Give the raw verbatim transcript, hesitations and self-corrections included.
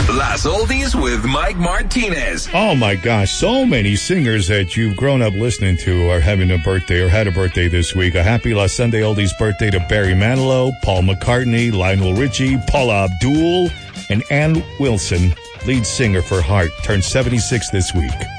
Las Oldies with Mike Martinez. Oh my gosh, so many singers that you've grown up listening to are having a birthday or had a birthday this week. A happy Last Sunday Oldies birthday to Barry Manilow, Paul McCartney, Lionel Richie, Paula Abdul, and Ann Wilson, lead singer for Heart, turned seventy-six this week.